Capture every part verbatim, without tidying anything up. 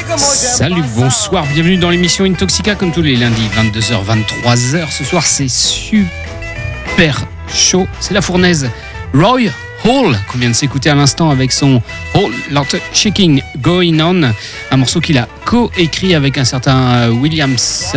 Salut, bonsoir, bienvenue dans l'émission Intoxica comme tous les lundis, vingt-deux heures, vingt-trois heures. Ce soir, c'est super chaud, c'est la fournaise. Roy Hall, qu'on vient de s'écouter à l'instant avec son Whole Lot Shaking Going On, un morceau qu'il a co-écrit avec un certain Williams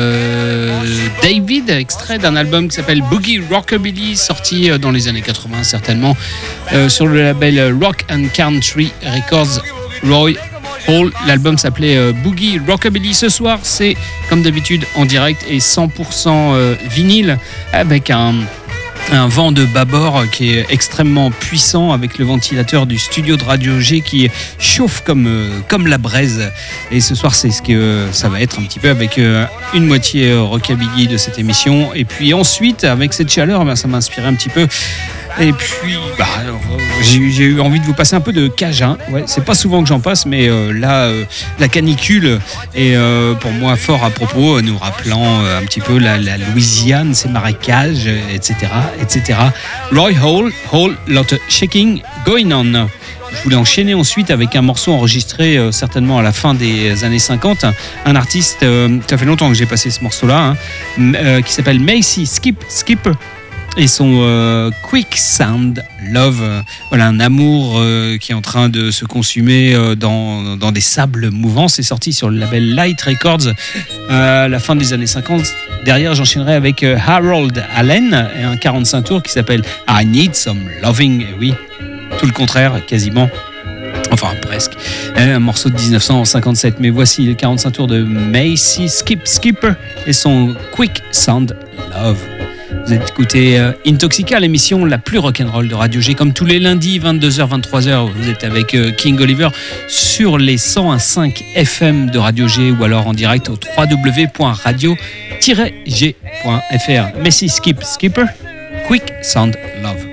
euh, David, extrait d'un album qui s'appelle Boogie Rockabilly, sorti dans les années quatre-vingts certainement, euh, sur le label Rock and Country Records. Roy Hall, l'album s'appelait euh, Boogie Rockabilly. Ce soir, c'est comme d'habitude en direct et cent pour cent euh, vinyle, avec un un vent de bâbord qui est extrêmement puissant, avec le ventilateur du studio de Radio G qui chauffe comme, euh, comme la braise. Et ce soir, c'est ce que euh, ça va être un petit peu, avec euh, une moitié euh, rockabilly de cette émission. Et puis ensuite, avec cette chaleur, ben, ça m'a inspiré un petit peu. Et puis, bah, j'ai, j'ai eu envie de vous passer un peu de Cajun. Ouais, c'est pas souvent que j'en passe, mais euh, là, euh, la canicule est euh, pour moi fort à propos, nous rappelant euh, un petit peu la, la Louisiane, ses marécages, et cetera, et cetera. Roy Hall, Whole Lot Shaking Going On. Je voulais enchaîner ensuite avec un morceau enregistré euh, certainement à la fin des années cinquante. Un artiste, euh, ça fait longtemps que j'ai passé ce morceau-là, hein, euh, qui s'appelle Macy Skip Skipper. Et son euh, Quick Sound Love, euh, voilà, un amour euh, qui est en train de se consumer euh, dans, dans des sables mouvants. C'est sorti sur le label Light Records euh, à la fin des années cinquante. Derrière, j'enchaînerai avec euh, Harold Allen et un quarante-cinq tours qui s'appelle I Need Some Loving. Et oui, tout le contraire, quasiment. Enfin, presque. Un morceau de dix-neuf cent cinquante-sept. Mais voici le quarante-cinq tours de Macy Skip Skipper et son Quick Sound Love. Vous êtes écouté euh, Intoxica, l'émission la plus rock'n'roll de Radio G, comme tous les lundis, vingt-deux heures, vingt-trois heures. Vous êtes avec euh, King Oliver sur les cent un virgule cinq F M de Radio G, ou alors en direct au w w w point radio tiret g point f r. Macy Skip Skipper, Quick Sound Love.